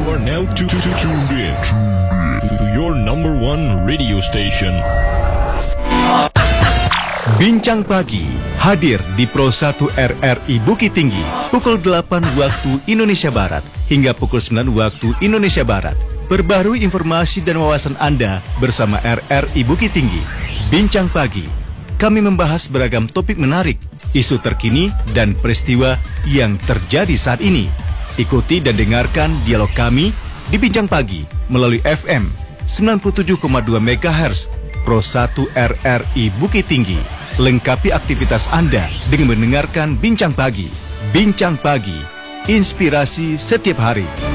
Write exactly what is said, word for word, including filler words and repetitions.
are now tu- tu- tu- tuned in to your number one radio station. Bincang Pagi hadir di Pro satu R R I Bukit Tinggi pukul delapan waktu Indonesia Barat hingga pukul sembilan waktu Indonesia Barat. Perbarui informasi dan wawasan Anda bersama R R I Bukit Tinggi. Bincang Pagi, kami membahas beragam topik menarik, isu terkini dan peristiwa yang terjadi saat ini. Ikuti dan dengarkan dialog kami di Bincang Pagi melalui F M sembilan puluh tujuh koma dua megahertz Pro satu R R I Bukit Tinggi. Lengkapi aktivitas Anda dengan mendengarkan Bincang Pagi. Bincang Pagi, inspirasi setiap hari.